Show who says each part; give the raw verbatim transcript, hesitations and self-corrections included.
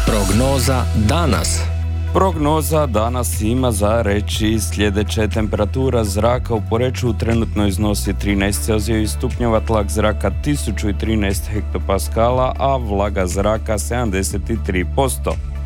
Speaker 1: Prognoza danas.
Speaker 2: Prognoza danas ima za reći sljedeće: temperatura zraka u Poreču trenutno iznosi trinaest celzijevih stupnjeva, tlak zraka tisuću trinaest hektopaskala, a vlaga zraka sedamdeset tri posto.